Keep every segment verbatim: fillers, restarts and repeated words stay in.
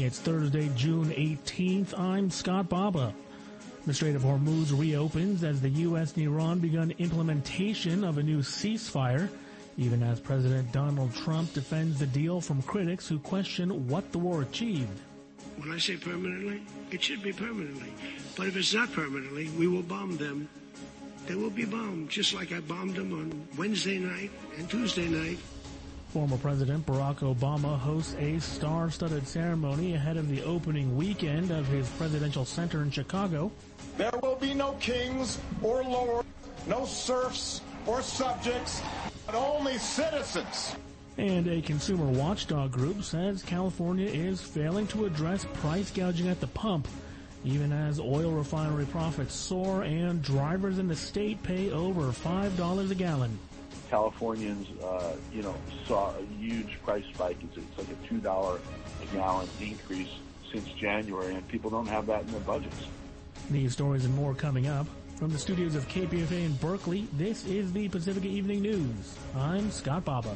It's Thursday, June eighteenth. I'm Scott Baba. The Strait of Hormuz reopens as the U S and Iran begun implementation of a new ceasefire, even as President Donald Trump defends the deal from critics who question what the war achieved. When I say permanently, it should be permanently. But if it's not permanently, we will bomb them. They will be bombed, just like I bombed them on Wednesday night and Tuesday night. Former President Barack Obama hosts a star-studded ceremony ahead of the opening weekend of his presidential center in Chicago. There will be no kings or lords, no serfs or subjects, but only citizens. And a consumer watchdog group says California is failing to address price gouging at the pump, even as oil refinery profits soar and drivers in the state pay over five dollars a gallon. Californians, uh, you know, saw a huge price spike. It's, it's like a two dollars a gallon increase since January, and people don't have that in their budgets. These stories and more coming up. From the studios of K P F A in Berkeley, this is the Pacifica Evening News. I'm Scott Baba.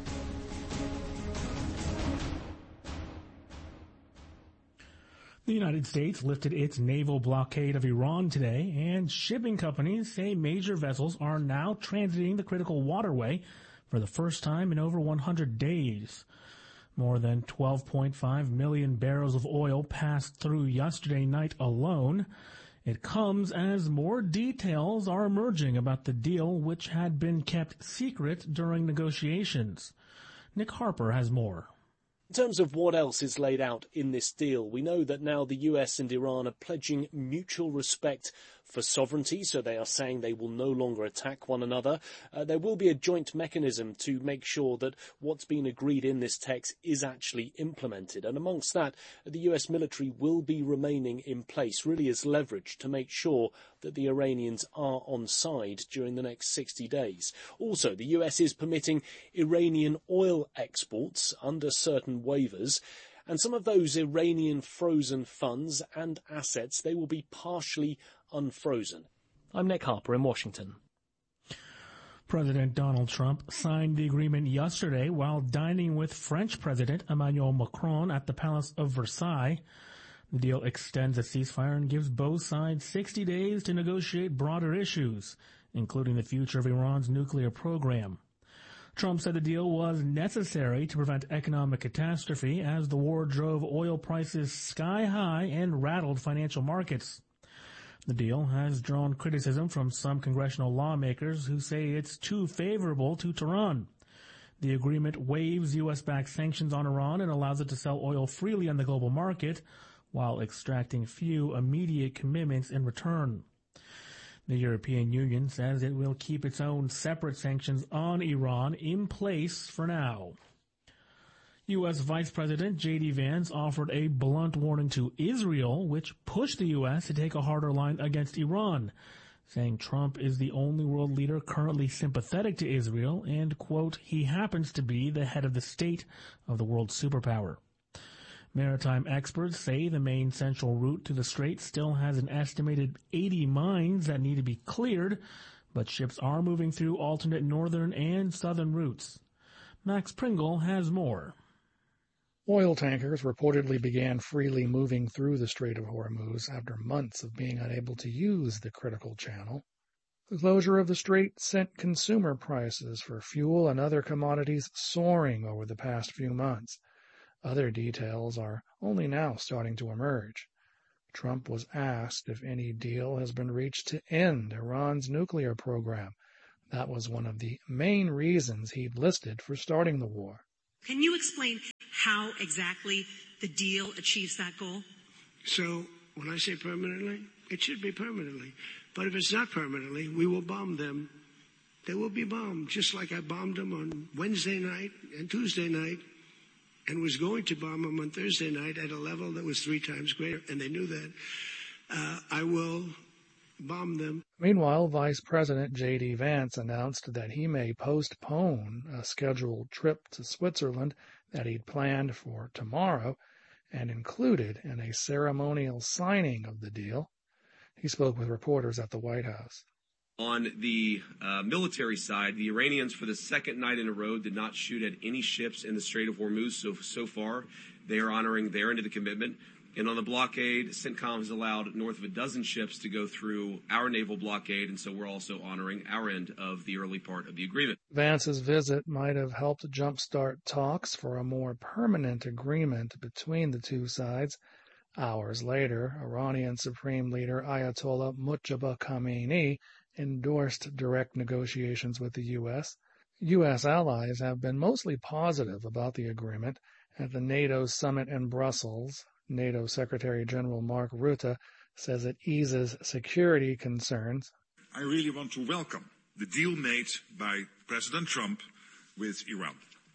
The United States lifted its naval blockade of Iran today, and shipping companies say major vessels are now transiting the critical waterway for the first time in over one hundred days. More than twelve point five million barrels of oil passed through yesterday night alone. It comes as more details are emerging about the deal, which had been kept secret during negotiations. Nick Harper has more. In terms of what else is laid out in this deal, we know that now the U S and Iran are pledging mutual respect for sovereignty, so they are saying they will no longer attack one another. Uh, there will be a joint mechanism to make sure that what's been agreed in this text is actually implemented. And amongst that, the U S military will be remaining in place, really as leverage to make sure that the Iranians are on side during the next sixty days. Also, the U S is permitting Iranian oil exports under certain waivers. And some of those Iranian frozen funds and assets, they will be partially unfrozen. I'm Nick Harper in Washington. President Donald Trump signed the agreement yesterday while dining with French President Emmanuel Macron at the Palace of Versailles. The deal extends a ceasefire and gives both sides sixty days to negotiate broader issues, including the future of Iran's nuclear program. Trump said the deal was necessary to prevent economic catastrophe as the war drove oil prices sky high and rattled financial markets. The deal has drawn criticism from some congressional lawmakers who say it's too favorable to Tehran. The agreement waives U S-backed sanctions on Iran and allows it to sell oil freely on the global market while extracting few immediate commitments in return. The European Union says it will keep its own separate sanctions on Iran in place for now. U S. Vice President J D. Vance offered a blunt warning to Israel, which pushed the U S to take a harder line against Iran, saying Trump is the only world leader currently sympathetic to Israel and, quote, he happens to be the head of the state of the world superpower. Maritime experts say the main central route to the strait still has an estimated eighty mines that need to be cleared, but ships are moving through alternate northern and southern routes. Max Pringle has more. Oil tankers reportedly began freely moving through the Strait of Hormuz after months of being unable to use the critical channel. The closure of the strait sent consumer prices for fuel and other commodities soaring over the past few months. Other details are only now starting to emerge. Trump was asked if any deal has been reached to end Iran's nuclear program. That was one of the main reasons he'd listed for starting the war. Can you explain how exactly the deal achieves that goal? So when I say permanently, it should be permanently. But if it's not permanently, we will bomb them. They will be bombed, just like I bombed them on Wednesday night and Tuesday night, and was going to bomb them on Thursday night at a level that was three times greater, and they knew that. Uh, I will bomb them. Meanwhile, Vice President J D. Vance announced that he may postpone a scheduled trip to Switzerland that he'd planned for tomorrow and included in a ceremonial signing of the deal. He spoke with reporters at the White House. On the uh, military side, the Iranians, for the second night in a row, did not shoot at any ships in the Strait of Hormuz. So, so far, they are honoring their end of the commitment. And on the blockade, CENTCOM has allowed north of a dozen ships to go through our naval blockade, and so we're also honoring our end of the early part of the agreement. Vance's visit might have helped jumpstart talks for a more permanent agreement between the two sides. Hours later, Iranian Supreme Leader Ayatollah Mujtaba Khamenei endorsed direct negotiations with the U S. U S allies have been mostly positive about the agreement. At the NATO summit in Brussels, NATO Secretary General Mark Rutte says it eases security concerns. I really want to welcome the deal made by President Trump with Iran.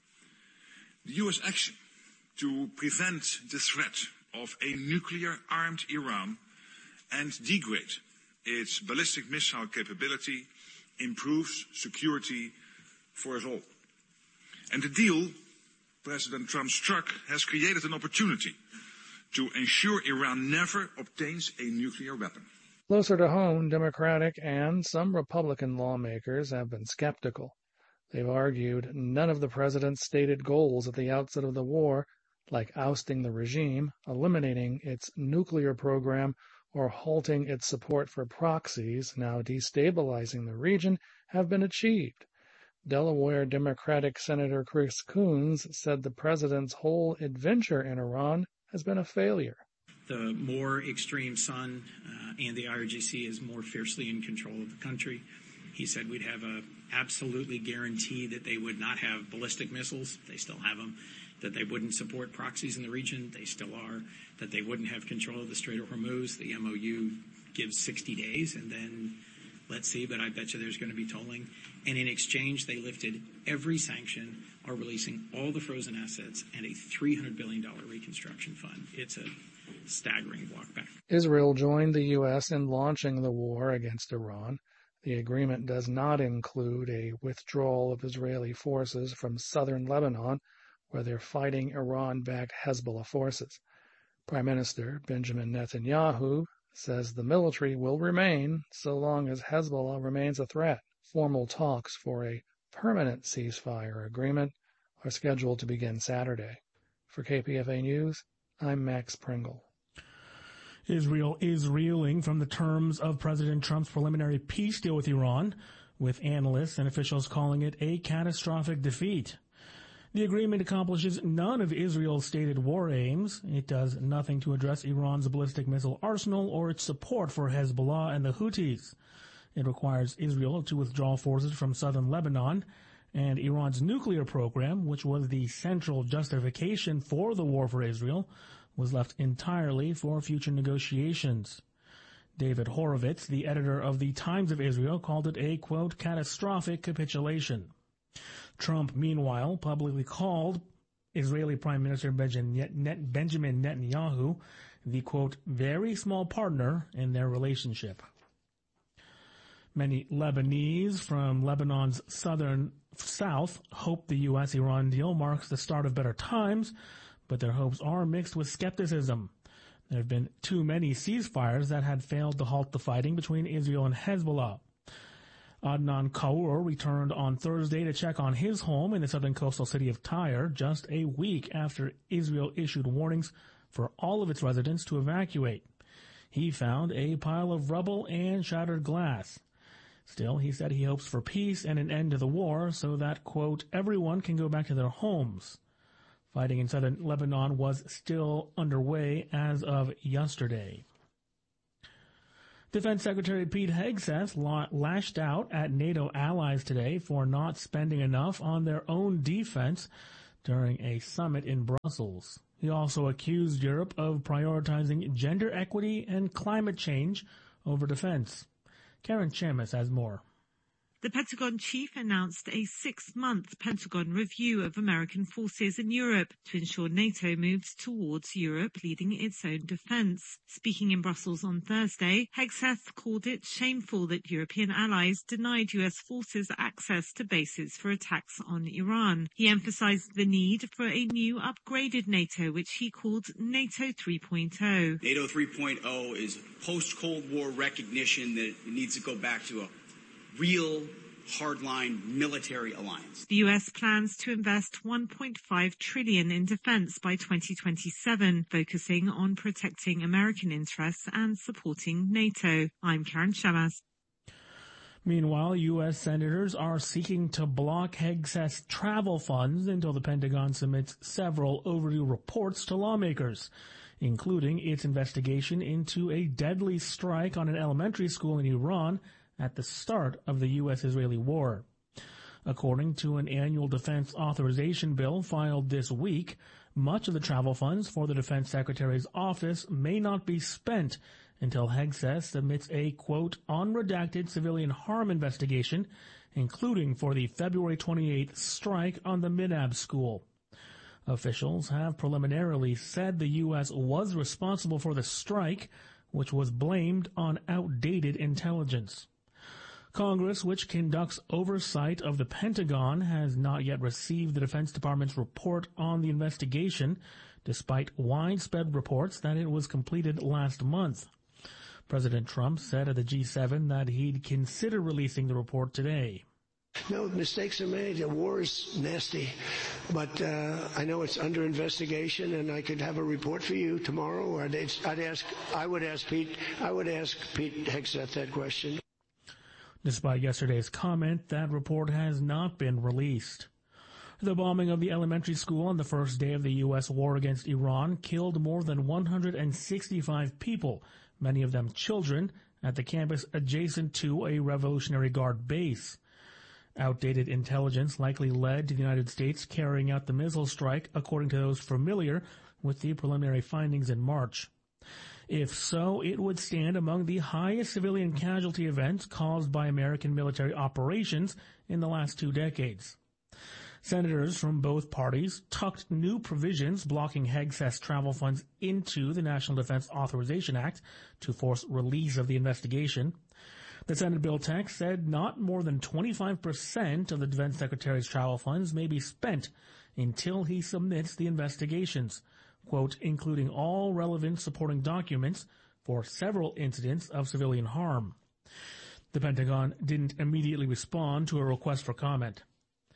The U S action to prevent the threat of a nuclear-armed Iran and degrade its ballistic missile capability improves security for us all. And the deal President Trump struck has created an opportunity to ensure Iran never obtains a nuclear weapon. Closer to home, Democratic and some Republican lawmakers have been skeptical. They've argued none of the president's stated goals at the outset of the war, like ousting the regime, eliminating its nuclear program, or halting its support for proxies now destabilizing the region, have been achieved. Delaware Democratic Senator Chris Coons said the president's whole adventure in Iran has been a failure. The more extreme sun uh, and the I R G C is more fiercely in control of the country. He said we'd have a absolutely guarantee that they would not have ballistic missiles. They still have them. That they wouldn't support proxies in the region. They still are. That they wouldn't have control of the Strait of Hormuz. The M O U gives sixty days, and then let's see, but I bet you there's going to be tolling. And in exchange, they lifted every sanction, are releasing all the frozen assets, and a three hundred billion dollars reconstruction fund. It's a staggering block back. Israel joined the U S in launching the war against Iran. The agreement does not include a withdrawal of Israeli forces from southern Lebanon, where they're fighting Iran-backed Hezbollah forces. Prime Minister Benjamin Netanyahu says the military will remain so long as Hezbollah remains a threat. Formal talks for a permanent ceasefire agreement are scheduled to begin Saturday. For K P F A News, I'm Max Pringle. Israel is reeling from the terms of President Trump's preliminary peace deal with Iran, with analysts and officials calling it a catastrophic defeat. The agreement accomplishes none of Israel's stated war aims. It does nothing to address Iran's ballistic missile arsenal or its support for Hezbollah and the Houthis. It requires Israel to withdraw forces from southern Lebanon, and Iran's nuclear program, which was the central justification for the war for Israel, was left entirely for future negotiations. David Horowitz, the editor of the Times of Israel, called it a, quote, catastrophic capitulation. Trump, meanwhile, publicly called Israeli Prime Minister Benjamin Netanyahu the, quote, very small partner in their relationship. Many Lebanese from Lebanon's southern south hope the U S Iran deal marks the start of better times, but their hopes are mixed with skepticism. There have been too many ceasefires that had failed to halt the fighting between Israel and Hezbollah. Adnan Kaur returned on Thursday to check on his home in the southern coastal city of Tyre just a week after Israel issued warnings for all of its residents to evacuate. He found a pile of rubble and shattered glass. Still, he said he hopes for peace and an end to the war so that, quote, everyone can go back to their homes. Fighting in southern Lebanon was still underway as of yesterday. Defense Secretary Pete Hegseth lashed out at NATO allies today for not spending enough on their own defense during a summit in Brussels. He also accused Europe of prioritizing gender equity and climate change over defense. Karen Chamis has more. The Pentagon chief announced a six-month Pentagon review of American forces in Europe to ensure NATO moves towards Europe leading its own defence. Speaking in Brussels on Thursday, Hegseth called it shameful that European allies denied U S forces access to bases for attacks on Iran. He emphasised the need for a new upgraded NATO, which he called NATO three point oh. NATO three point oh is post-Cold War recognition that it needs to go back to a real hardline military alliance. The U S plans to invest one point five trillion dollars in defense by twenty twenty-seven, focusing on protecting American interests and supporting NATO. I'm Karen Shamas. Meanwhile, U S senators are seeking to block Hegseth's travel funds until the Pentagon submits several overdue reports to lawmakers, including its investigation into a deadly strike on an elementary school in Iran at the start of the U S Israeli war. According to an annual defense authorization bill filed this week, much of the travel funds for the Defense Secretary's office may not be spent until Hegseth submits a, quote, unredacted civilian harm investigation, including for the February twenty-eighth strike on the Minab school. Officials have preliminarily said the U S was responsible for the strike, which was blamed on outdated intelligence. Congress, which conducts oversight of the Pentagon, has not yet received the Defense Department's report on the investigation, despite widespread reports that it was completed last month. President Trump said at the G seven that he'd consider releasing the report today. No, mistakes are made. The war is nasty, but uh, I know it's under investigation, and I could have a report for you tomorrow. Or I'd, I'd ask, I would ask Pete, I would ask Pete Hegseth that question. Despite yesterday's comment, that report has not been released. The bombing of the elementary school on the first day of the U S war against Iran killed more than one hundred sixty-five people, many of them children, at the campus adjacent to a Revolutionary Guard base. Outdated intelligence likely led to the United States carrying out the missile strike, according to those familiar with the preliminary findings in March. If so, it would stand among the highest civilian casualty events caused by American military operations in the last two decades. Senators from both parties tucked new provisions blocking Hegseth's travel funds into the National Defense Authorization Act to force release of the investigation. The Senate bill text said not more than twenty-five percent of the Defense Secretary's travel funds may be spent until he submits the investigations, quote, including all relevant supporting documents for several incidents of civilian harm. The Pentagon didn't immediately respond to a request for comment.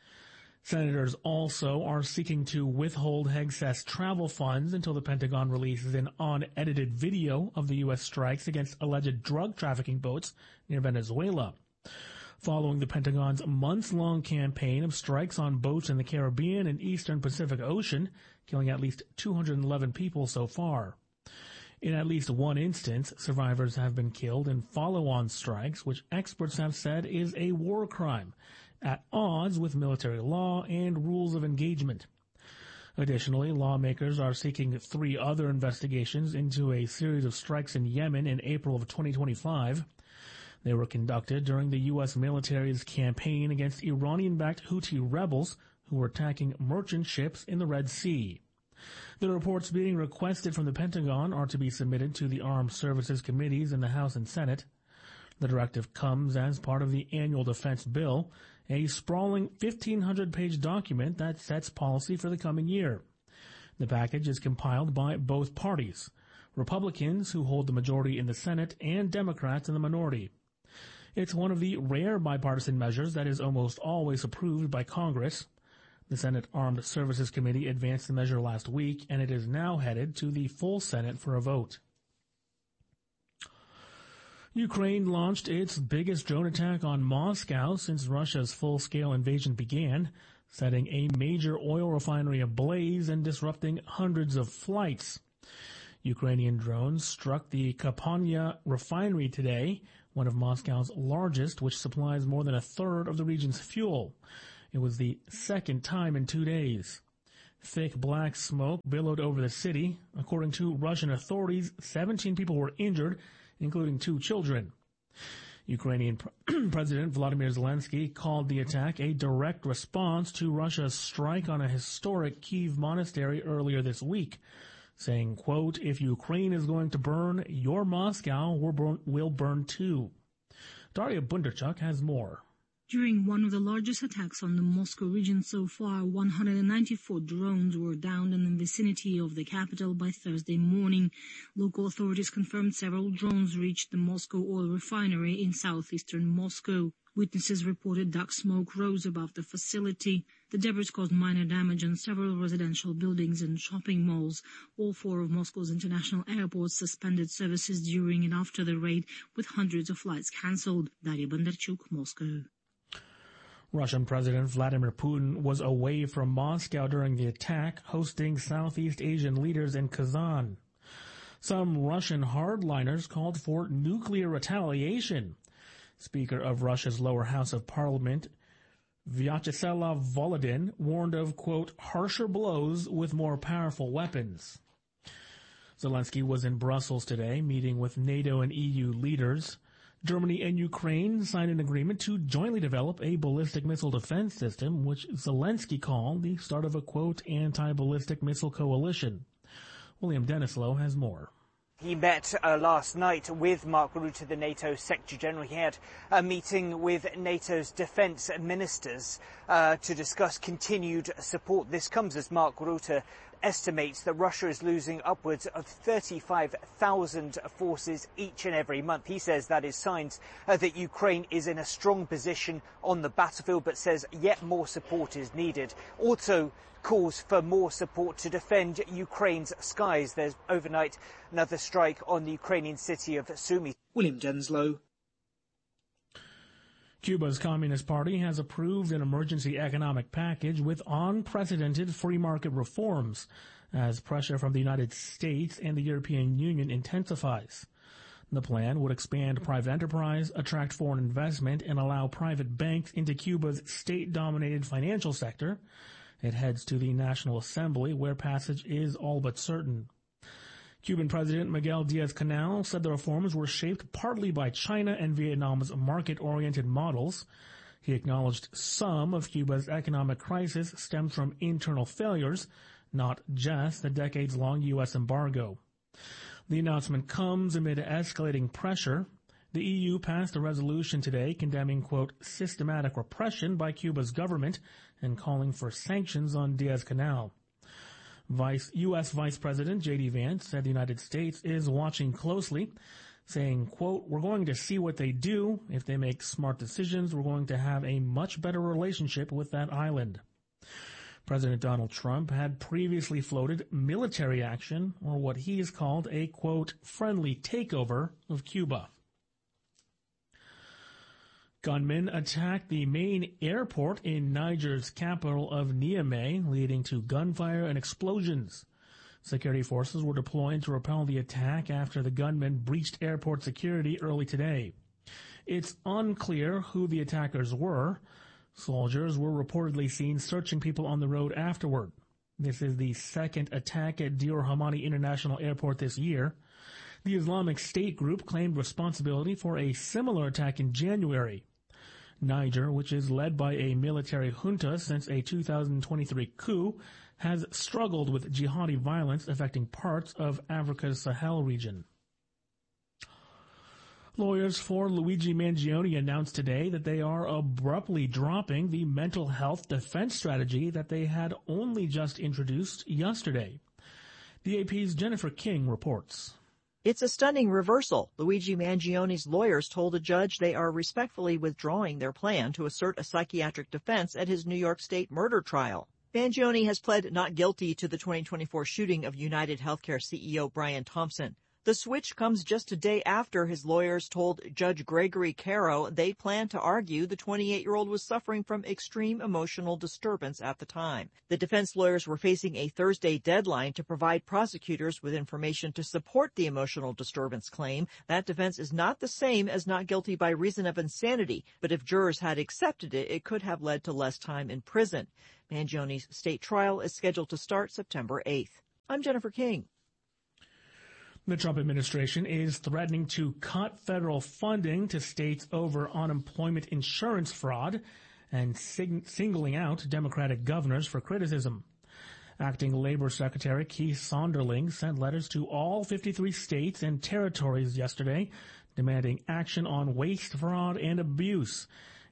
Senators also are seeking to withhold Hegseth's travel funds until the Pentagon releases an unedited video of the U S strikes against alleged drug trafficking boats near Venezuela. Following the Pentagon's months-long campaign of strikes on boats in the Caribbean and eastern Pacific Ocean, killing at least two hundred eleven people so far. In at least one instance, survivors have been killed in follow-on strikes, which experts have said is a war crime, at odds with military law and rules of engagement. Additionally, lawmakers are seeking three other investigations into a series of strikes in Yemen in April of twenty twenty-five. They were conducted during the U S military's campaign against Iranian-backed Houthi rebels who were attacking merchant ships in the Red Sea. The reports being requested from the Pentagon are to be submitted to the Armed Services Committees in the House and Senate. The directive comes as part of the annual defense bill, a sprawling fifteen hundred page document that sets policy for the coming year. The package is compiled by both parties, Republicans who hold the majority in the Senate and Democrats in the minority. It's one of the rare bipartisan measures that is almost always approved by Congress. The Senate Armed Services Committee advanced the measure last week, and it is now headed to the full Senate for a vote. Ukraine launched its biggest drone attack on Moscow since Russia's full-scale invasion began, setting a major oil refinery ablaze and disrupting hundreds of flights. Ukrainian drones struck the Kapanya refinery today, one of Moscow's largest, which supplies more than a third of the region's fuel. It was the second time in two days. Thick black smoke billowed over the city. According to Russian authorities, seventeen people were injured, including two children. Ukrainian President Vladimir Zelensky called the attack a direct response to Russia's strike on a historic Kyiv monastery earlier this week, saying, quote, if Ukraine is going to burn, your Moscow will burn, will burn too. Daria Bunderchuk has more. During one of the largest attacks on the Moscow region so far, one hundred ninety-four drones were downed in the vicinity of the capital by Thursday morning. Local authorities confirmed several drones reached the Moscow oil refinery in southeastern Moscow. Witnesses reported dark smoke rose above the facility. The debris caused minor damage on several residential buildings and shopping malls. All four of Moscow's international airports suspended services during and after the raid, with hundreds of flights cancelled. Daria Bondarchuk, Moscow. Russian President Vladimir Putin was away from Moscow during the attack, hosting Southeast Asian leaders in Kazan. Some Russian hardliners called for nuclear retaliation. Speaker of Russia's lower house of parliament, Vyacheslav Volodin, warned of, quote, harsher blows with more powerful weapons. Zelensky was in Brussels today, meeting with NATO and E U leaders. Germany and Ukraine signed an agreement to jointly develop a ballistic missile defense system, which Zelensky called the start of a, quote, anti-ballistic missile coalition. William Denislow has more. He met uh, last night with Mark Rutte, the NATO Secretary-General. He had a meeting with NATO's defence ministers uh, to discuss continued support. This comes as Mark Rutte estimates that Russia is losing upwards of thirty-five thousand forces each and every month. He says that is signs uh, that Ukraine is in a strong position on the battlefield, but says yet more support is needed. Also calls for more support to defend Ukraine's skies. There's overnight another strike on the Ukrainian city of Sumy. William Denslow. Cuba's Communist Party has approved an emergency economic package with unprecedented free market reforms as pressure from the United States and the European Union intensifies. The plan would expand private enterprise, attract foreign investment, and allow private banks into Cuba's state-dominated financial sector. It heads to the National Assembly, where passage is all but certain. Cuban President Miguel Diaz-Canel said the reforms were shaped partly by China and Vietnam's market-oriented models. He acknowledged some of Cuba's economic crisis stems from internal failures, not just the decades-long U S embargo. The announcement comes amid escalating pressure. The E U passed a resolution today condemning, quote, systematic repression by Cuba's government and calling for sanctions on Diaz-Canel. Vice, U S Vice President J D Vance said the United States is watching closely, saying, quote, we're going to see what they do. If they make smart decisions, we're going to have a much better relationship with that island. President Donald Trump had previously floated military action, or what he has called a, quote, friendly takeover of Cuba. Gunmen attacked the main airport in Niger's capital of Niamey, leading to gunfire and explosions. Security forces were deployed to repel the attack after the gunmen breached airport security early today. It's unclear who the attackers were. Soldiers were reportedly seen searching people on the road afterward. This is the second attack at Dior Hamani International Airport this year. The Islamic State group claimed responsibility for a similar attack in January. Niger, which is led by a military junta since a two thousand twenty-three coup, has struggled with jihadi violence affecting parts of Africa's Sahel region. Lawyers for Luigi Mangione announced today that they are abruptly dropping the mental health defense strategy that they had only just introduced yesterday. The A P's Jennifer King reports. It's a stunning reversal. Luigi Mangione's lawyers told a judge they are respectfully withdrawing their plan to assert a psychiatric defense at his New York State murder trial. Mangione has pled not guilty to the twenty twenty-four shooting of United Healthcare C E O Brian Thompson. The switch comes just a day after his lawyers told Judge Gregory Caro they plan to argue the twenty-eight-year-old was suffering from extreme emotional disturbance at the time. The defense lawyers were facing a Thursday deadline to provide prosecutors with information to support the emotional disturbance claim. That defense is not the same as not guilty by reason of insanity, but if jurors had accepted it, it could have led to less time in prison. Mangione's state trial is scheduled to start September eighth. I'm Jennifer King. The Trump administration is threatening to cut federal funding to states over unemployment insurance fraud and sing- singling out Democratic governors for criticism. Acting Labor Secretary Keith Sonderling sent letters to all fifty-three states and territories yesterday demanding action on waste, fraud, and abuse.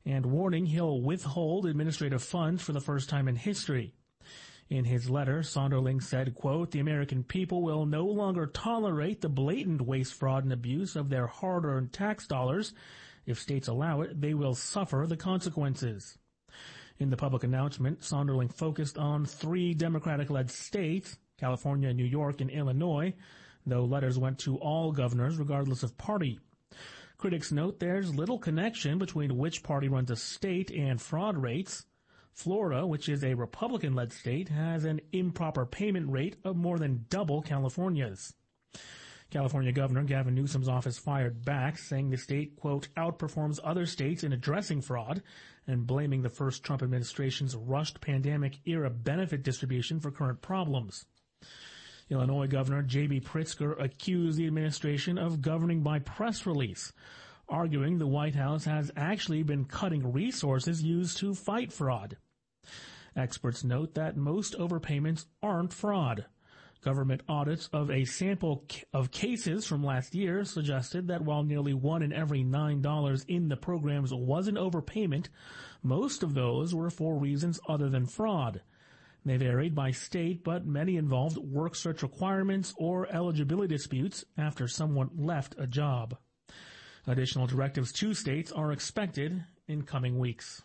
and warning he'll withhold administrative funds for the first time in history. In his letter, Sonderling said, quote, "The American people will no longer tolerate the blatant waste, fraud, and abuse of their hard-earned tax dollars. If states allow it, they will suffer the consequences." In the public announcement, Sonderling focused on three Democratic-led states, California, New York, and Illinois, though letters went to all governors regardless of party. Critics note there's little connection between which party runs a state and fraud rates. Florida, which is a Republican-led state, has an improper payment rate of more than double California's. California Governor Gavin Newsom's office fired back, saying the state, quote, outperforms other states in addressing fraud and blaming the first Trump administration's rushed pandemic-era benefit distribution for current problems. Illinois Governor J B Pritzker accused the administration of governing by press release, arguing the White House has actually been cutting resources used to fight fraud. Experts note that most overpayments aren't fraud. Government audits of a sample of cases from last year suggested that while nearly one in every nine dollars in the programs was an overpayment, most of those were for reasons other than fraud. They varied by state, but many involved work search requirements or eligibility disputes after someone left a job. Additional directives to states are expected in coming weeks.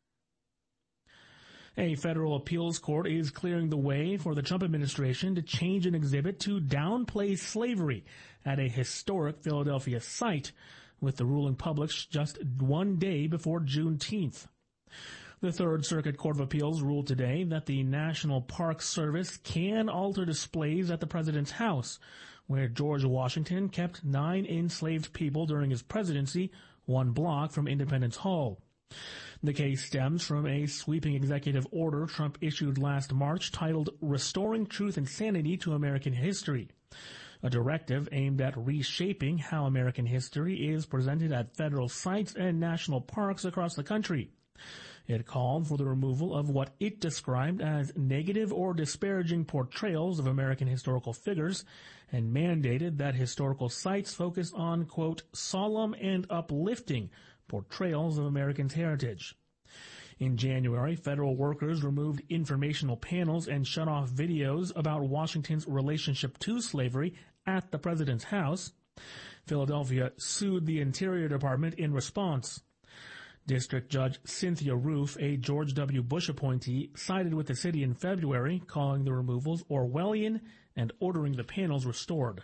A federal appeals court is clearing the way for the Trump administration to change an exhibit to downplay slavery at a historic Philadelphia site, with the ruling published just one day before Juneteenth. The Third Circuit Court of Appeals ruled today that the National Park Service can alter displays at the president's house, where George Washington kept nine enslaved people during his presidency, one block from Independence Hall. The case stems from a sweeping executive order Trump issued last March titled Restoring Truth and Sanity to American History, a directive aimed at reshaping how American history is presented at federal sites and national parks across the country. It called for the removal of what it described as negative or disparaging portrayals of American historical figures and mandated that historical sites focus on, quote, solemn and uplifting portrayals of Americans' heritage. In January, federal workers removed informational panels and shut off videos about Washington's relationship to slavery at the president's house. Philadelphia sued the Interior Department in response. District Judge Cynthia Roof, a George W. Bush appointee, sided with the city in February, calling the removals Orwellian and ordering the panels restored.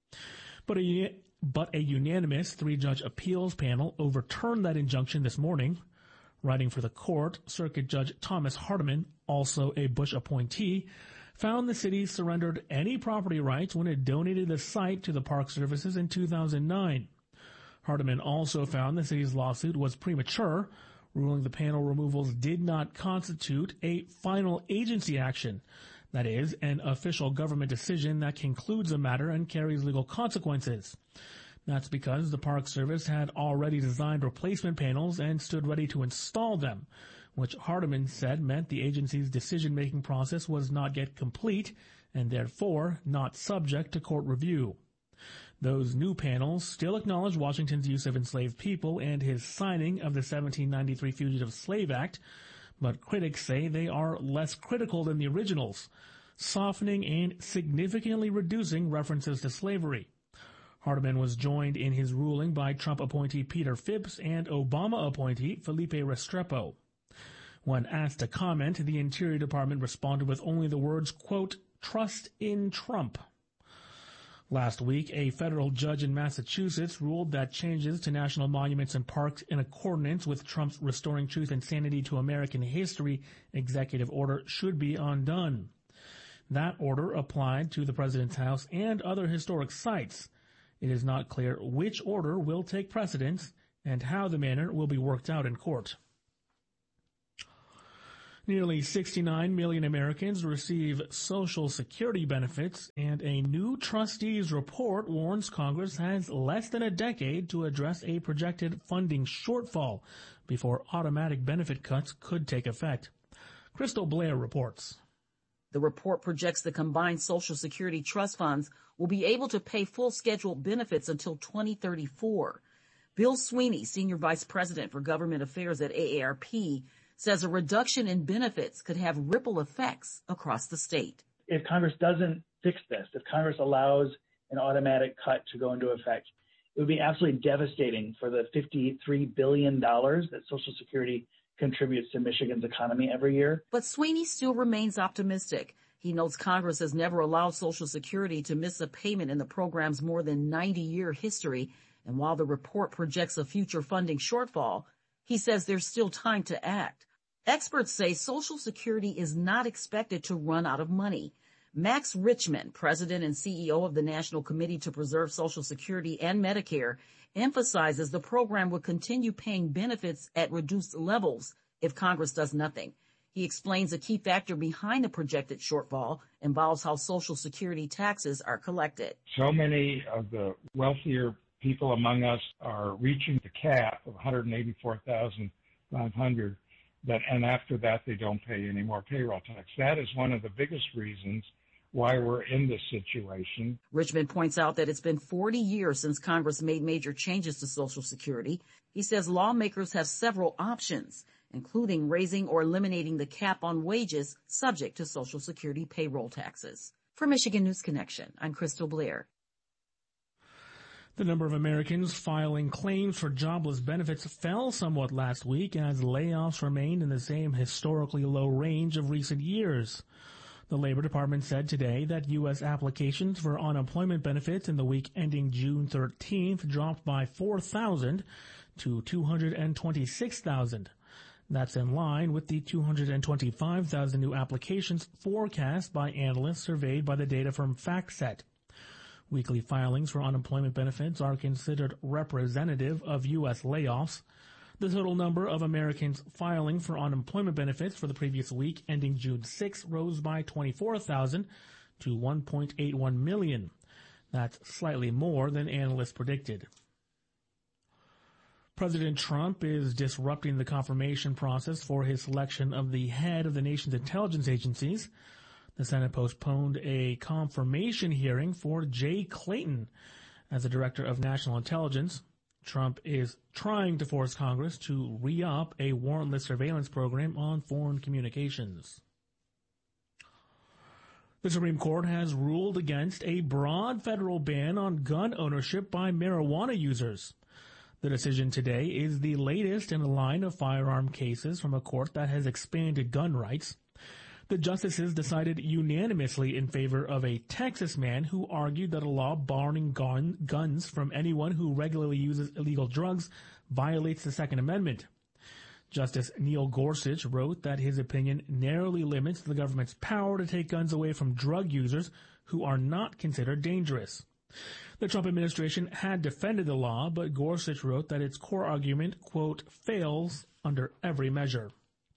But a, but a unanimous three-judge appeals panel overturned that injunction this morning. Writing for the court, Circuit Judge Thomas Hardiman, also a Bush appointee, found the city surrendered any property rights when it donated the site to the Park Services in two thousand nine. Hardiman also found the city's lawsuit was premature, ruling the panel removals did not constitute a final agency action, that is, an official government decision that concludes a matter and carries legal consequences. That's because the Park Service had already designed replacement panels and stood ready to install them, which Hardiman said meant the agency's decision-making process was not yet complete and therefore not subject to court review. Those new panels still acknowledge Washington's use of enslaved people and his signing of the seventeen ninety-three Fugitive Slave Act, but critics say they are less critical than the originals, softening and significantly reducing references to slavery. Hardiman was joined in his ruling by Trump appointee Peter Phipps and Obama appointee Felipe Restrepo. When asked to comment, the Interior Department responded with only the words, quote, trust in Trump. Last week, a federal judge in Massachusetts ruled that changes to national monuments and parks in accordance with Trump's Restoring Truth and Sanity to American History executive order should be undone. That order applied to the president's house and other historic sites. It is not clear which order will take precedence and how the matter will be worked out in court. Nearly sixty-nine million Americans receive Social Security benefits, and a new trustees report warns Congress has less than a decade to address a projected funding shortfall before automatic benefit cuts could take effect. Crystal Blair reports. The report projects the combined Social Security trust funds will be able to pay full scheduled benefits until twenty thirty-four. Bill Sweeney, Senior Vice President for Government Affairs at A A R P, says a reduction in benefits could have ripple effects across the state. If Congress doesn't fix this, if Congress allows an automatic cut to go into effect, it would be absolutely devastating for the fifty-three billion dollars that Social Security contributes to Michigan's economy every year. But Sweeney still remains optimistic. He notes Congress has never allowed Social Security to miss a payment in the program's more than ninety-year history. And while the report projects a future funding shortfall, he says there's still time to act. Experts say Social Security is not expected to run out of money. Max Richman, president and C E O of the National Committee to Preserve Social Security and Medicare, emphasizes the program will continue paying benefits at reduced levels if Congress does nothing. He explains a key factor behind the projected shortfall involves how Social Security taxes are collected. So many of the wealthier people among us are reaching the cap of one hundred eighty-four thousand five hundred dollars, that, and after that they don't pay any more payroll tax. That is one of the biggest reasons why we're in this situation. Richmond points out that it's been forty years since Congress made major changes to Social Security. He says lawmakers have several options, including raising or eliminating the cap on wages subject to Social Security payroll taxes. For Michigan News Connection, I'm Crystal Blair. The number of Americans filing claims for jobless benefits fell somewhat last week as layoffs remained in the same historically low range of recent years. The Labor Department said today that U S applications for unemployment benefits in the week ending June thirteenth dropped by four thousand to two hundred twenty-six thousand. That's in line with the two hundred twenty-five thousand new applications forecast by analysts surveyed by the data from FactSet. Weekly filings for unemployment benefits are considered representative of U S layoffs. The total number of Americans filing for unemployment benefits for the previous week ending June sixth rose by twenty-four thousand to one point eight one million. That's slightly more than analysts predicted. President Trump is disrupting the confirmation process for his selection of the head of the nation's intelligence agencies. The Senate postponed a confirmation hearing for Jay Clayton as the Director of National Intelligence. Trump is trying to force Congress to re-up a warrantless surveillance program on foreign communications. The Supreme Court has ruled against a broad federal ban on gun ownership by marijuana users. The decision today is the latest in a line of firearm cases from a court that has expanded gun rights. The justices decided unanimously in favor of a Texas man who argued that a law barring gun, guns from anyone who regularly uses illegal drugs violates the Second Amendment. Justice Neil Gorsuch wrote that his opinion narrowly limits the government's power to take guns away from drug users who are not considered dangerous. The Trump administration had defended the law, but Gorsuch wrote that its core argument, quote, fails under every measure.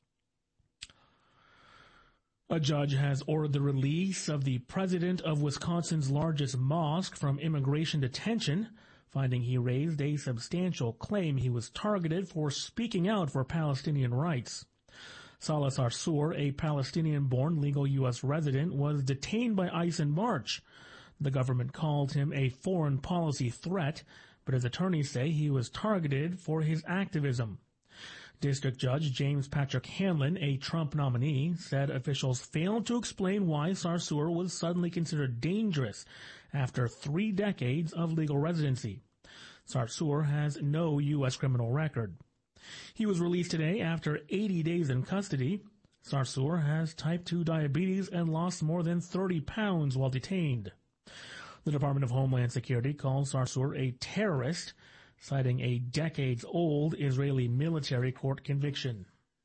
A judge has ordered the release of the president of Wisconsin's largest mosque from immigration detention, finding he raised a substantial claim he was targeted for speaking out for Palestinian rights. Salah Sarsour, a Palestinian-born legal U S resident, was detained by ICE in March. The government called him a foreign policy threat, but his attorneys say he was targeted for his activism. District Judge James Patrick Hanlon, a Trump nominee, said officials failed to explain why Sarsour was suddenly considered dangerous after three decades of legal residency. Sarsour has no U S criminal record. He was released today after eighty days in custody. Sarsour has type two diabetes and lost more than thirty pounds while detained. The Department of Homeland Security calls Sarsour a terrorist, citing a decades-old Israeli military court conviction.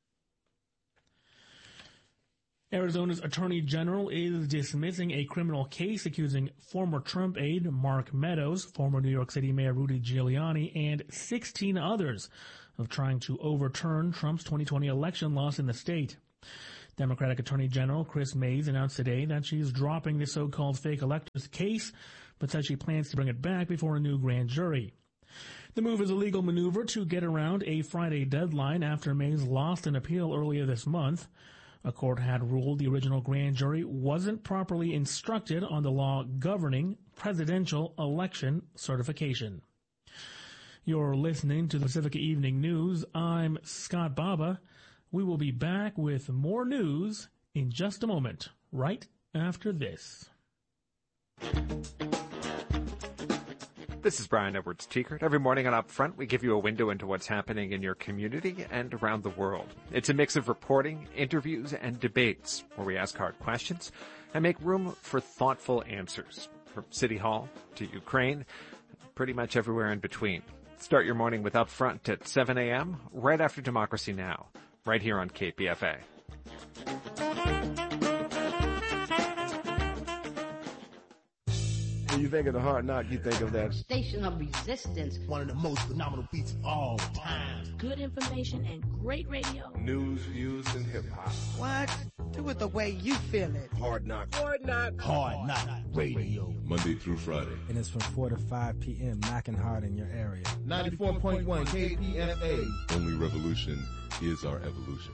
Arizona's Attorney General is dismissing a criminal case accusing former Trump aide Mark Meadows, former New York City Mayor Rudy Giuliani, and sixteen others of trying to overturn Trump's twenty twenty election loss in the state. Democratic Attorney General Chris Mays announced today that she's dropping the so-called fake electors case, but said she plans to bring it back before a new grand jury. The move is a legal maneuver to get around a Friday deadline after Mays lost an appeal earlier this month. A court had ruled the original grand jury wasn't properly instructed on the law governing presidential election certification. You're listening to the Pacifica Evening News. I'm Scott Baba. We will be back with more news in just a moment, right after this. This is Brian Edwards-Tiekert. Every morning on Upfront, we give you a window into what's happening in your community and around the world. It's a mix of reporting, interviews, and debates where we ask hard questions and make room for thoughtful answers. From City Hall to Ukraine, pretty much everywhere in between. Start your morning with Upfront at seven a.m. right after Democracy Now!, right here on K P F A. When you think of the Hard Knock, you think of that Station of Resistance. One of the most phenomenal beats of all time. Good information and great radio. News, views, and hip-hop. What? Do it the way you feel it. Hard Knock. Hard Knock. Hard Knock Radio. Monday through Friday. And it's from four to five p.m. knocking hard in your area. ninety-four point one K P F A. Only revolution is our evolution.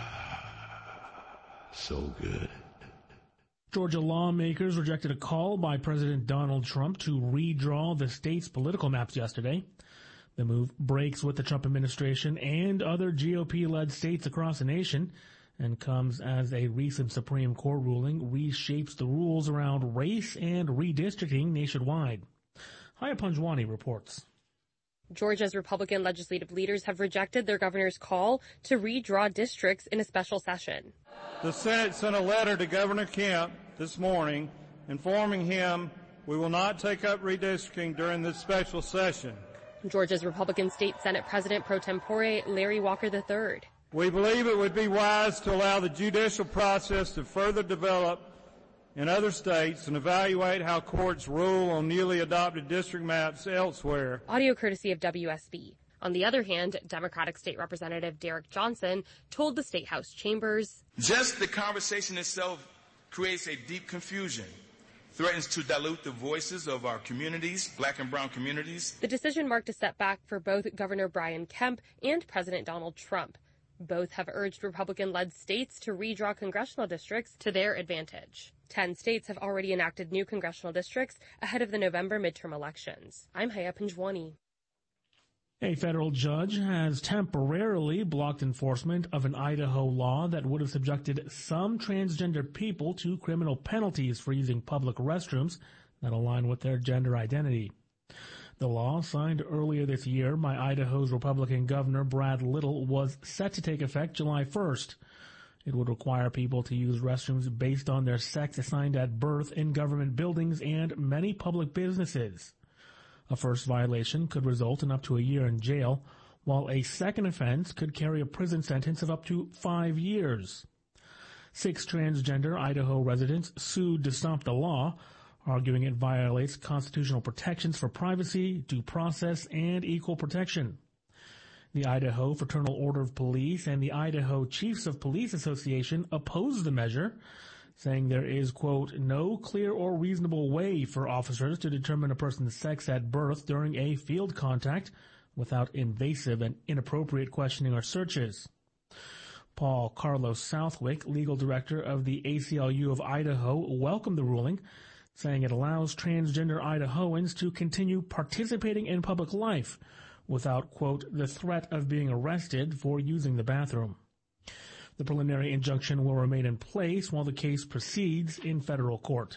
So good. Georgia lawmakers rejected a call by President Donald Trump to redraw the state's political maps yesterday. The move breaks with the Trump administration and other G O P-led states across the nation and comes as a recent Supreme Court ruling reshapes the rules around race and redistricting nationwide. Haya Panjwani reports. Georgia's Republican legislative leaders have rejected their governor's call to redraw districts in a special session. The Senate sent a letter to Governor Kemp this morning informing him we will not take up redistricting during this special session. Georgia's Republican State Senate President pro tempore Larry Walker the third. We believe it would be wise to allow the judicial process to further develop in other states and evaluate how courts rule on newly adopted district maps elsewhere. Audio courtesy of W S B. On the other hand, Democratic State Representative Derek Johnson told the State House chambers, just the conversation itself creates a deep confusion, threatens to dilute the voices of our communities, black and brown communities. The decision marked a setback for both Governor Brian Kemp and President Donald Trump. Both have urged Republican-led states to redraw congressional districts to their advantage. Ten states have already enacted new congressional districts ahead of the November midterm elections. I'm Haya Panjwani. A federal judge has temporarily blocked enforcement of an Idaho law that would have subjected some transgender people to criminal penalties for using public restrooms that align with their gender identity. The law, signed earlier this year by Idaho's Republican Governor Brad Little, was set to take effect July first. It would require people to use restrooms based on their sex assigned at birth in government buildings and many public businesses. A first violation could result in up to a year in jail, while a second offense could carry a prison sentence of up to five years. Six transgender Idaho residents sued to stop the law, arguing it violates constitutional protections for privacy, due process, and equal protection. The Idaho Fraternal Order of Police and the Idaho Chiefs of Police Association opposed the measure, saying there is, quote, no clear or reasonable way for officers to determine a person's sex at birth during a field contact without invasive and inappropriate questioning or searches. Paul Carlos Southwick, legal director of the A C L U of Idaho, welcomed the ruling, saying it allows transgender Idahoans to continue participating in public life without, quote, the threat of being arrested for using the bathroom. The preliminary injunction will remain in place while the case proceeds in federal court.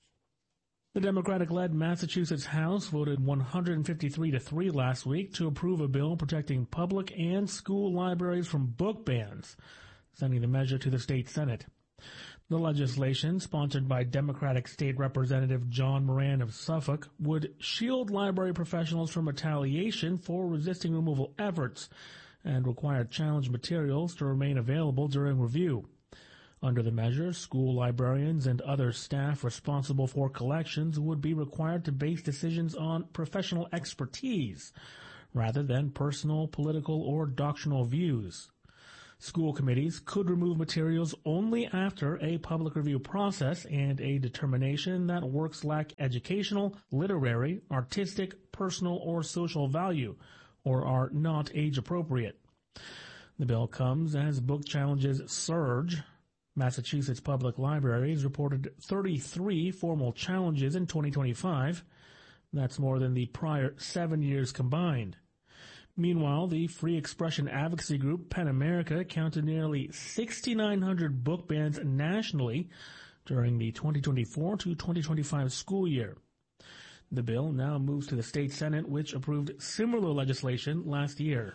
The Democratic-led Massachusetts House voted one hundred fifty-three to three last week to approve a bill protecting public and school libraries from book bans, sending the measure to the state Senate. The legislation, sponsored by Democratic State Representative John Moran of Suffolk, would shield library professionals from retaliation for resisting removal efforts and require challenged materials to remain available during review. Under the measure, school librarians and other staff responsible for collections would be required to base decisions on professional expertise rather than personal, political, or doctrinal views. School committees could remove materials only after a public review process and a determination that works lack educational, literary, artistic, personal, or social value, or are not age-appropriate. The bill comes as book challenges surge. Massachusetts Public Libraries reported thirty-three formal challenges in twenty twenty-five. That's more than the prior seven years combined. Meanwhile, the free expression advocacy group PEN America counted nearly six thousand nine hundred book bans nationally during the twenty twenty-four to twenty twenty-five school year. The bill now moves to the state Senate, which approved similar legislation last year.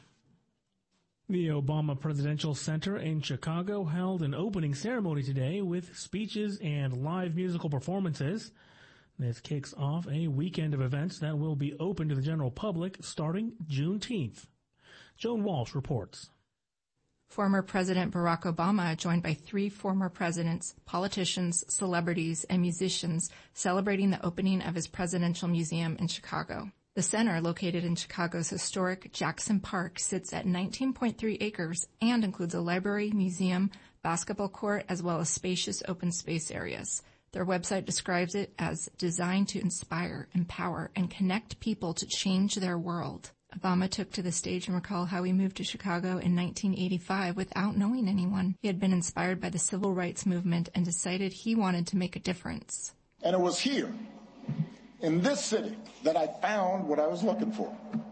The Obama Presidential Center in Chicago held an opening ceremony today with speeches and live musical performances. This kicks off a weekend of events that will be open to the general public starting Juneteenth. Joan Walsh reports. Former President Barack Obama, joined by three former presidents, politicians, celebrities, and musicians, celebrating the opening of his presidential museum in Chicago. The center, located in Chicago's historic Jackson Park, sits at nineteen point three acres and includes a library, museum, basketball court, as well as spacious open space areas. Their website describes it as designed to inspire, empower, and connect people to change their world. Obama took to the stage and recalled how he moved to Chicago in nineteen eighty-five without knowing anyone. He had been inspired by the civil rights movement and decided he wanted to make a difference. And it was here, in this city, that I found what I was looking for.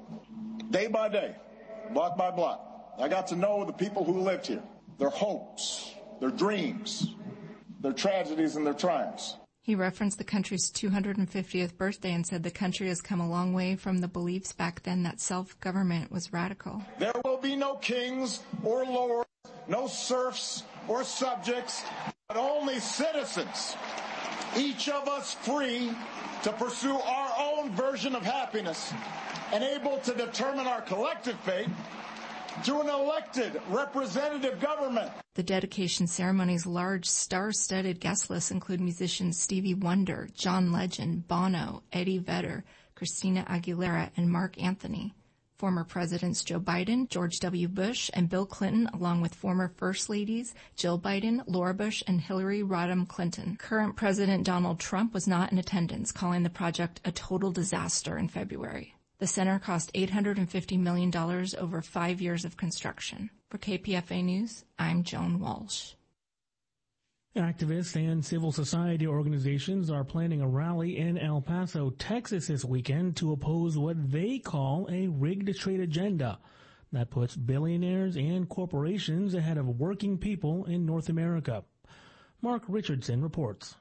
Day by day, block by block, I got to know the people who lived here, their hopes, their dreams, their tragedies and their triumphs. He referenced the country's two hundred fiftieth birthday and said the country has come a long way from the beliefs back then that self-government was radical. There will be no kings or lords, no serfs or subjects, but only citizens, each of us free to pursue our own version of happiness and able to determine our collective fate through an elected representative government. The dedication ceremony's large star-studded guest list include musicians Stevie Wonder, John Legend, Bono, Eddie Vedder, Christina Aguilera, and Mark Anthony. Former Presidents Joe Biden, George W. Bush, and Bill Clinton, along with former First Ladies Jill Biden, Laura Bush, and Hillary Rodham Clinton. Current President Donald Trump was not in attendance, calling the project a total disaster in February. The center cost eight hundred fifty million dollars over five years of construction. For K P F A News, I'm Joan Walsh. Activists and civil society organizations are planning a rally in El Paso, Texas this weekend to oppose what they call a rigged trade agenda that puts billionaires and corporations ahead of working people in North America. Mark Richardson reports.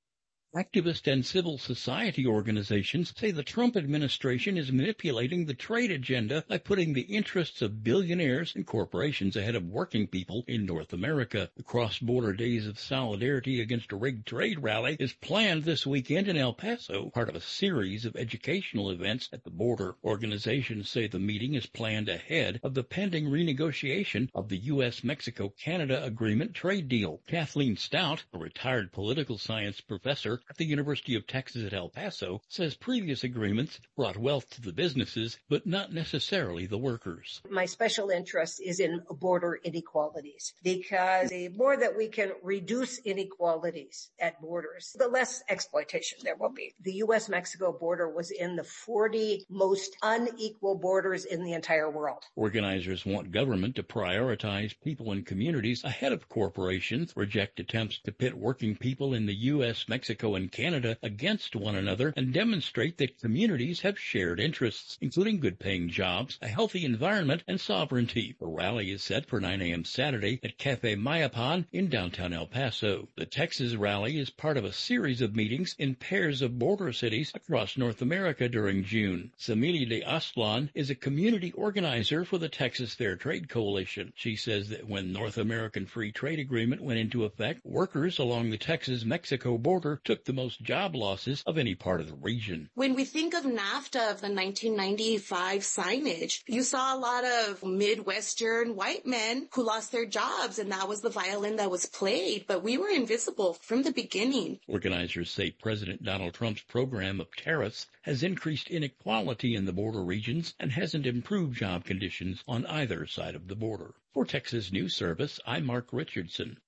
Activist and civil society organizations say the Trump administration is manipulating the trade agenda by putting the interests of billionaires and corporations ahead of working people in North America. The cross-border Days of Solidarity Against a Rigged Trade rally is planned this weekend in El Paso, part of a series of educational events at the border. Organizations say the meeting is planned ahead of the pending renegotiation of the U S Mexico Canada Agreement trade deal. Kathleen Stout, a retired political science professor at the University of Texas at El Paso, says previous agreements brought wealth to the businesses, but not necessarily the workers. My special interest is in border inequalities, because the more that we can reduce inequalities at borders, the less exploitation there will be. The U S Mexico border was in the forty most unequal borders in the entire world. Organizers want government to prioritize people and communities ahead of corporations, reject attempts to pit working people in the U S, Mexico, and Canada against one another, and demonstrate that communities have shared interests, including good-paying jobs, a healthy environment, and sovereignty. The rally is set for nine a.m. Saturday at Cafe Mayapan in downtown El Paso. The Texas rally is part of a series of meetings in pairs of border cities across North America during June. Samili de Aslan is a community organizer for the Texas Fair Trade Coalition. She says that when North American Free Trade Agreement went into effect, workers along the Texas-Mexico border took the most job losses of any part of the region. When we think of NAFTA, of the nineteen ninety-five signage, you saw a lot of Midwestern white men who lost their jobs, and that was the violin that was played, but we were invisible from the beginning. Organizers say President Donald Trump's program of tariffs has increased inequality in the border regions and hasn't improved job conditions on either side of the border. For Texas News Service, I'm Mark Richardson.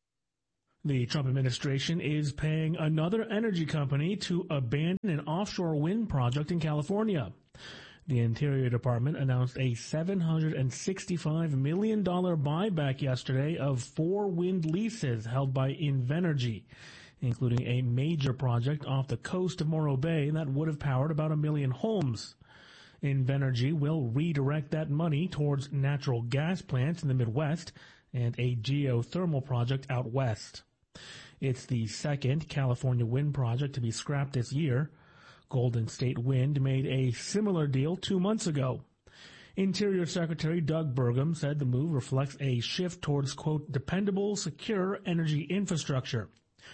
The Trump administration is paying another energy company to abandon an offshore wind project in California. The Interior Department announced a seven hundred sixty-five million dollars buyback yesterday of four wind leases held by Invenergy, including a major project off the coast of Morro Bay that would have powered about a million homes. Invenergy will redirect that money towards natural gas plants in the Midwest and a geothermal project out west. It's the second California wind project to be scrapped this year. Golden State Wind made a similar deal two months ago. Interior Secretary Doug Burgum said the move reflects a shift towards, quote, dependable, secure energy infrastructure.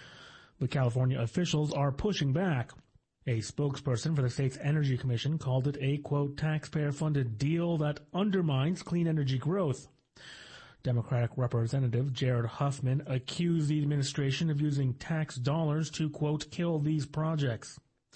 But California officials are pushing back. A spokesperson for the state's Energy Commission called it a, quote, taxpayer-funded deal that undermines clean energy growth. Democratic Representative Jared Huffman accused the administration of using tax dollars to, quote, kill these projects.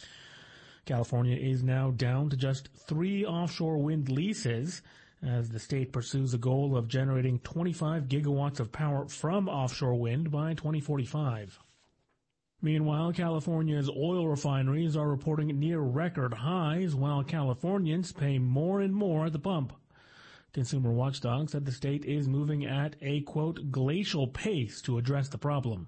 California is now down to just three offshore wind leases as the state pursues a goal of generating twenty-five gigawatts of power from offshore wind by twenty forty-five. Meanwhile, California's oil refineries are reporting near record highs while Californians pay more and more at the pump. Consumer Watchdog said the state is moving at a, quote, glacial pace to address the problem.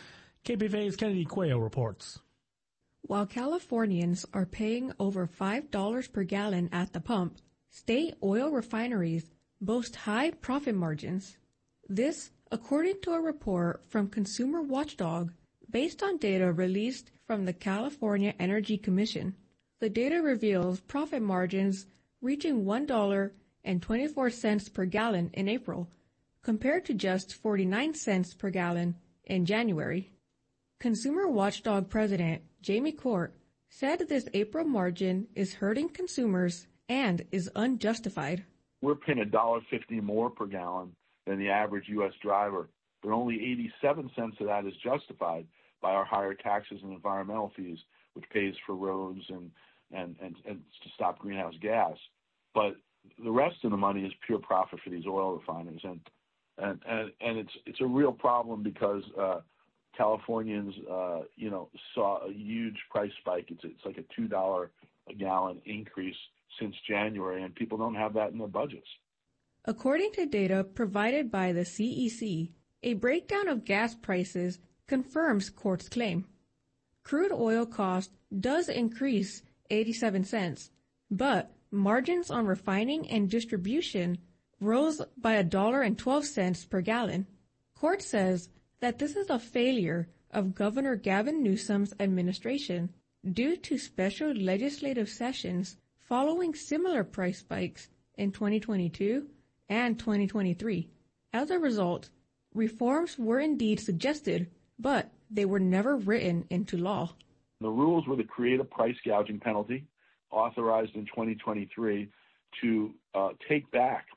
K P F A's Kennedy Cuello reports. While Californians are paying over five dollars per gallon at the pump, state oil refineries boast high profit margins. This, according to a report from Consumer Watchdog, based on data released from the California Energy Commission. The data reveals profit margins reaching one dollar and twenty-four cents per gallon in April, compared to just forty-nine cents per gallon in January. Consumer Watchdog President Jamie Court said this April margin is hurting consumers and is unjustified. We're paying one dollar fifty more per gallon than the average U S driver, but only eighty-seven cents of that is justified by our higher taxes and environmental fees, which pays for roads and, and, and, and to stop greenhouse gas. But the rest of the money is pure profit for these oil refiners. And, and, and, and it's, it's a real problem because uh, Californians, uh, you know, saw a huge price spike. It's, it's like a two dollars a gallon increase since January, and people don't have that in their budgets. According to data provided by the C E C, a breakdown of gas prices confirms Court's claim. Crude oil cost does increase eighty-seven cents, but margins on refining and distribution rose by one dollar and twelve cents per gallon. Court says that this is a failure of Governor Gavin Newsom's administration due to special legislative sessions following similar price spikes in twenty twenty-two and twenty twenty-three. As a result, reforms were indeed suggested, but they were never written into law. The rules were to create a price gouging penalty authorized in twenty twenty-three to uh, take back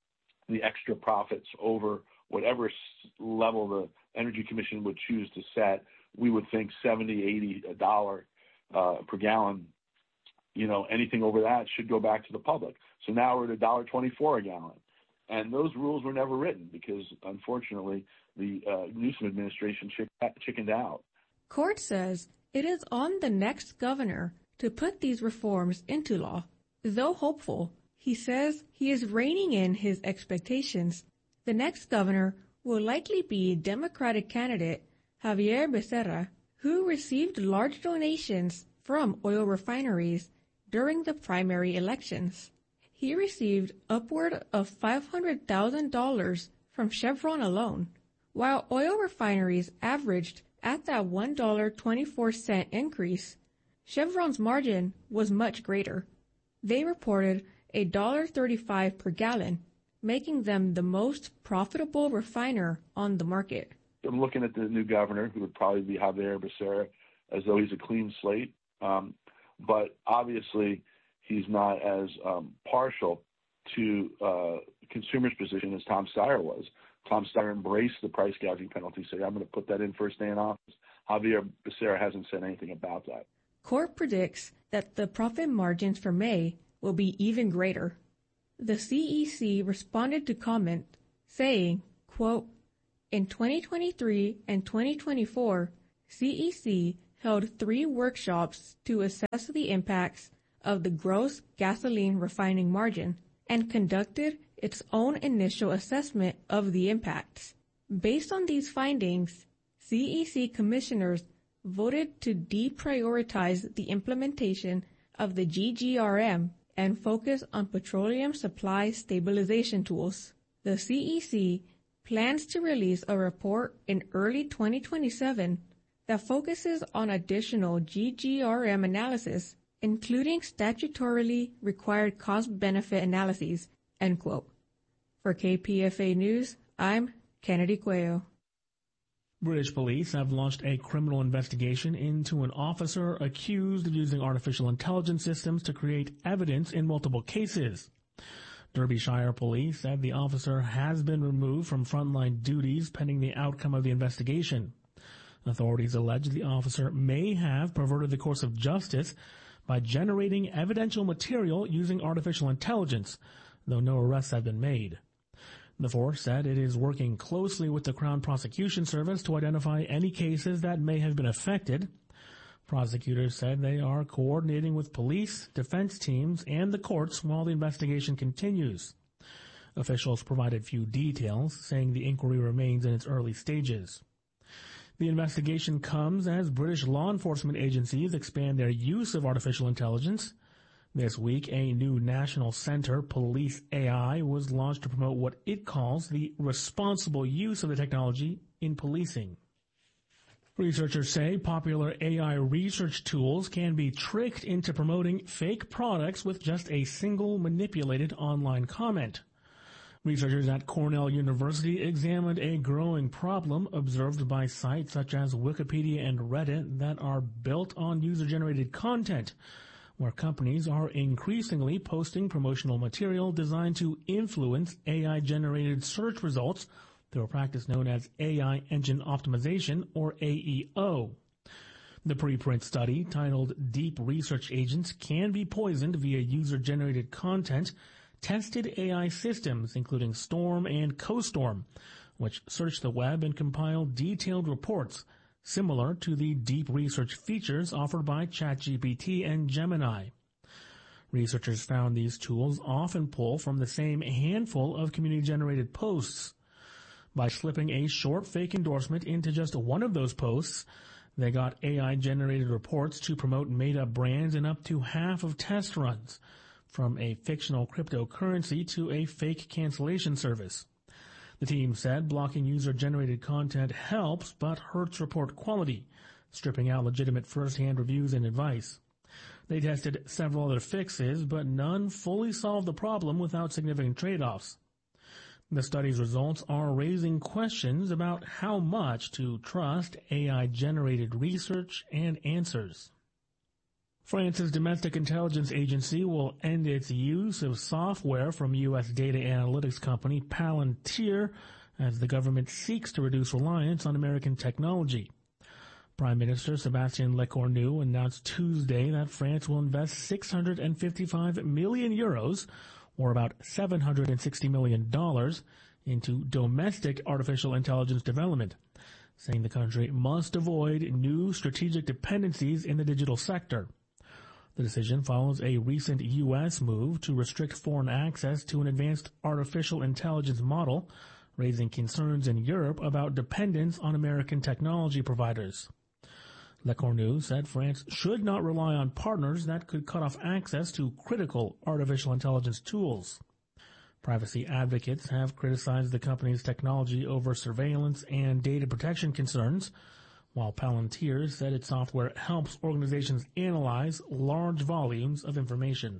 the extra profits over whatever level the Energy Commission would choose to set. We would think seventy, eighty dollars uh, per gallon. You know, anything over that should go back to the public. So now we're at one dollar twenty-four a gallon. And those rules were never written because, unfortunately, the uh, Newsom administration chick- chickened out. Court says it is on the next governor to put these reforms into law. Though hopeful, he says he is reining in his expectations. The next governor will likely be Democratic candidate Javier Becerra, who received large donations from oil refineries during the primary elections. He received upward of five hundred thousand dollars from Chevron alone, while oil refineries averaged at that one dollar and twenty-four cents increase. Chevron's margin was much greater. They reported one dollar and thirty-five cents per gallon, making them the most profitable refiner on the market. I'm looking at the new governor, who would probably be Javier Becerra, as though he's a clean slate. Um, but obviously, he's not as um, partial to uh, consumers' position as Tom Steyer was. Tom Steyer embraced the price gouging penalty, saying, I'm going to put that in first day in office. Javier Becerra hasn't said anything about that. Court predicts that the profit margins for May will be even greater. The C E C responded to comment, saying, quote, in twenty twenty-three and twenty twenty-four, C E C held three workshops to assess the impacts of the gross gasoline refining margin and conducted its own initial assessment of the impacts. Based on these findings, C E C commissioners voted to deprioritize the implementation of the G G R M and focus on petroleum supply stabilization tools. The C E C plans to release a report in early twenty twenty-seven that focuses on additional G G R M analysis, including statutorily required cost-benefit analyses, end quote. For K P F A News, I'm Kennedy Cuello. British police have launched a criminal investigation into an officer accused of using artificial intelligence systems to create evidence in multiple cases. Derbyshire police said the officer has been removed from frontline duties pending the outcome of the investigation. Authorities allege the officer may have perverted the course of justice by generating evidential material using artificial intelligence, though no arrests have been made. The force said it is working closely with the Crown Prosecution Service to identify any cases that may have been affected. Prosecutors said they are coordinating with police, defense teams, and the courts while the investigation continues. Officials provided few details, saying the inquiry remains in its early stages. The investigation comes as British law enforcement agencies expand their use of artificial intelligence. This week, a new national center, Police A I, was launched to promote what it calls the responsible use of the technology in policing. Researchers say popular A I research tools can be tricked into promoting fake products with just a single manipulated online comment. Researchers at Cornell University examined a growing problem observed by sites such as Wikipedia and Reddit that are built on user-generated content, where companies are increasingly posting promotional material designed to influence A I-generated search results through a practice known as A I Engine Optimization, or A E O. The preprint study, titled Deep Research Agents Can Be Poisoned Via User-Generated Content, tested A I systems, including Storm and CoStorm, which search the web and compile detailed reports, similar to the deep research features offered by ChatGPT and Gemini. Researchers found these tools often pull from the same handful of community-generated posts. By slipping a short fake endorsement into just one of those posts, they got A I-generated reports to promote made-up brands in up to half of test runs, from a fictional cryptocurrency to a fake cancellation service. The team said blocking user-generated content helps but hurts report quality, stripping out legitimate first-hand reviews and advice. They tested several other fixes, but none fully solved the problem without significant trade-offs. The study's results are raising questions about how much to trust A I-generated research and answers. France's domestic intelligence agency will end its use of software from U S data analytics company Palantir as the government seeks to reduce reliance on American technology. Prime Minister Sébastien Lecornu announced Tuesday that France will invest six hundred fifty-five million euros, or about seven hundred sixty million dollars, into domestic artificial intelligence development, saying the country must avoid new strategic dependencies in the digital sector. The decision follows a recent U S move to restrict foreign access to an advanced artificial intelligence model, raising concerns in Europe about dependence on American technology providers. Lecornu said France should not rely on partners that could cut off access to critical artificial intelligence tools. Privacy advocates have criticized the company's technology over surveillance and data protection concerns, while Palantir said its software helps organizations analyze large volumes of information.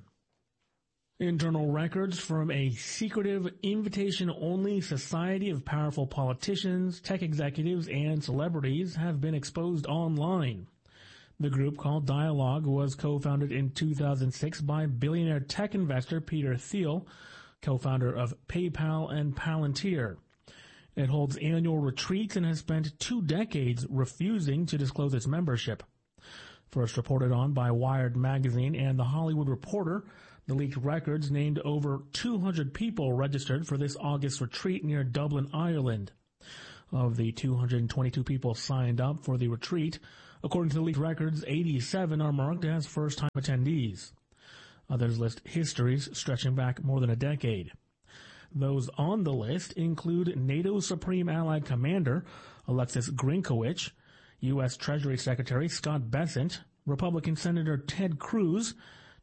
Internal records from a secretive, invitation-only society of powerful politicians, tech executives, and celebrities have been exposed online. The group, called Dialogue, was co-founded in two thousand six by billionaire tech investor Peter Thiel, co-founder of PayPal and Palantir. It holds annual retreats and has spent two decades refusing to disclose its membership. First reported on by Wired magazine and The Hollywood Reporter, the leaked records named over two hundred people registered for this August retreat near Dublin, Ireland. Of the two hundred twenty-two people signed up for the retreat, according to the leaked records, eighty-seven are marked as first-time attendees. Others list histories stretching back more than a decade. Those on the list include NATO Supreme Allied Commander Alexis Grinkowicz, U S Treasury Secretary Scott Bessent, Republican Senator Ted Cruz,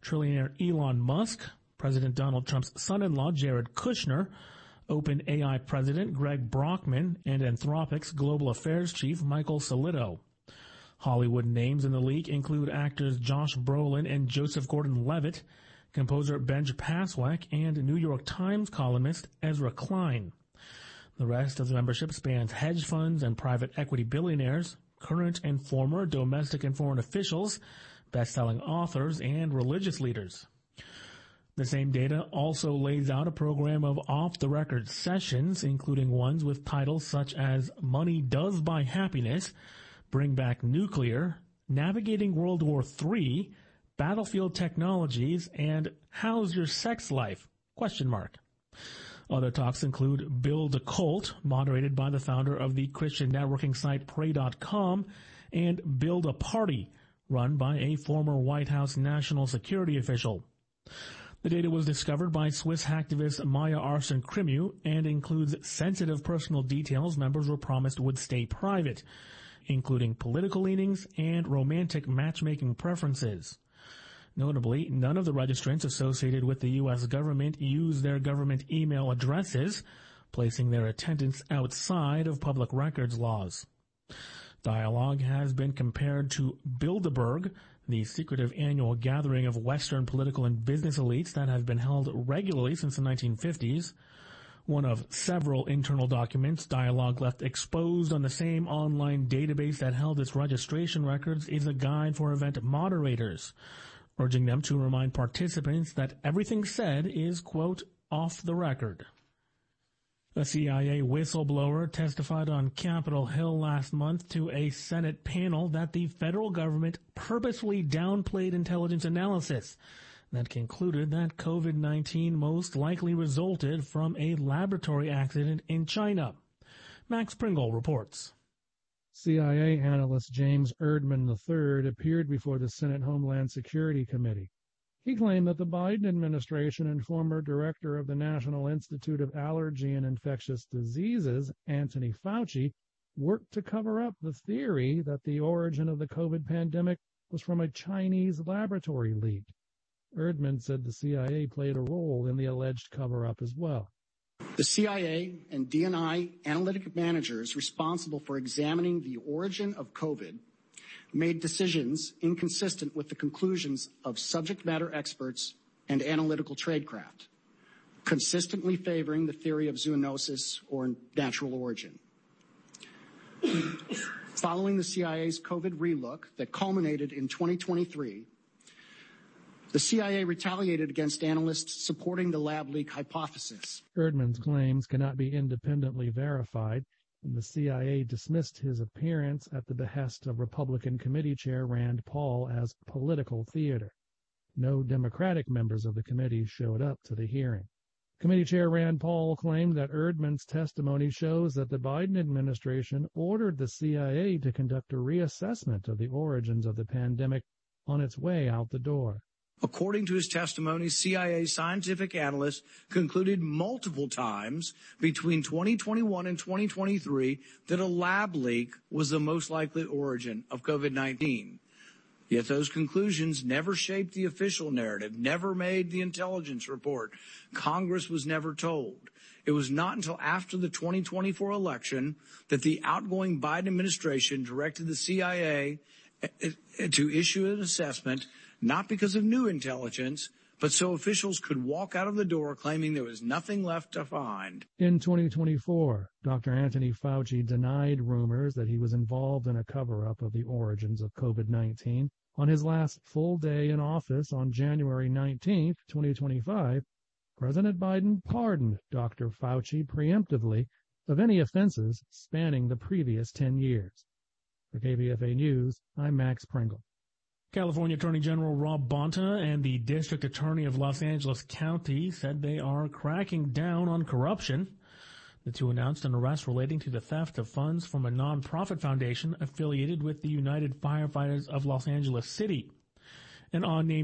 trillionaire Elon Musk, President Donald Trump's son-in-law Jared Kushner, OpenAI President Greg Brockman, and Anthropic's Global Affairs Chief Michael Solito. Hollywood names in the leak include actors Josh Brolin and Joseph Gordon-Levitt, composer Benj Pasek, and New York Times columnist Ezra Klein. The rest of the membership spans hedge funds and private equity billionaires, current and former domestic and foreign officials, best-selling authors, and religious leaders. The same data also lays out a program of off-the-record sessions, including ones with titles such as Money Does Buy Happiness, Bring Back Nuclear, Navigating World War Three, Battlefield Technologies, and How's Your Sex Life? Question mark. Other talks include Build a Cult, moderated by the founder of the Christian networking site Pray dot com, and Build a Party, run by a former White House national security official. The data was discovered by Swiss hacktivist Maya Arsen-Krimu and includes sensitive personal details members were promised would stay private, including political leanings and romantic matchmaking preferences. Notably, none of the registrants associated with the U S government use their government email addresses, placing their attendance outside of public records laws. Dialogue has been compared to Bilderberg, the secretive annual gathering of Western political and business elites that have been held regularly since the nineteen fifties. One of several internal documents Dialogue left exposed on the same online database that held its registration records is a guide for event moderators, urging them to remind participants that everything said is, quote, off the record. A C I A whistleblower testified on Capitol Hill last month to a Senate panel that the federal government purposely downplayed intelligence analysis that concluded that COVID nineteen most likely resulted from a laboratory accident in China. Max Pringle reports. C I A analyst James Erdman the third appeared before the Senate Homeland Security Committee. He claimed that the Biden administration and former director of the National Institute of Allergy and Infectious Diseases, Anthony Fauci, worked to cover up the theory that the origin of the COVID pandemic was from a Chinese laboratory leak. Erdman said the C I A played a role in the alleged cover-up as well. The C I A and D N I analytic managers responsible for examining the origin of COVID made decisions inconsistent with the conclusions of subject matter experts and analytical tradecraft, consistently favoring the theory of zoonosis or natural origin. Following the C I A's COVID relook that culminated in twenty twenty-three, the C I A retaliated against analysts supporting the lab leak hypothesis. Erdman's claims cannot be independently verified, and the C I A dismissed his appearance at the behest of Republican Committee Chair Rand Paul as political theater. No Democratic members of the committee showed up to the hearing. Committee Chair Rand Paul claimed that Erdman's testimony shows that the Biden administration ordered the C I A to conduct a reassessment of the origins of the pandemic on its way out the door. According to his testimony, C I A scientific analysts concluded multiple times between twenty twenty-one and twenty twenty-three that a lab leak was the most likely origin of COVID nineteen. Yet those conclusions never shaped the official narrative, never made the intelligence report. Congress was never told. It was not until after the twenty twenty-four election that the outgoing Biden administration directed the C I A to issue an assessment, not because of new intelligence, but so officials could walk out of the door claiming there was nothing left to find. In twenty twenty-four, Doctor Anthony Fauci denied rumors that he was involved in a cover-up of the origins of COVID nineteen. On his last full day in office on January nineteenth, twenty twenty-five, President Biden pardoned Doctor Fauci preemptively of any offenses spanning the previous ten years. For K B F A News, I'm Max Pringle. California Attorney General Rob Bonta and the District Attorney of Los Angeles County said they are cracking down on corruption. The two announced an arrest relating to the theft of funds from a nonprofit foundation affiliated with the United Firefighters of Los Angeles City. An unnamed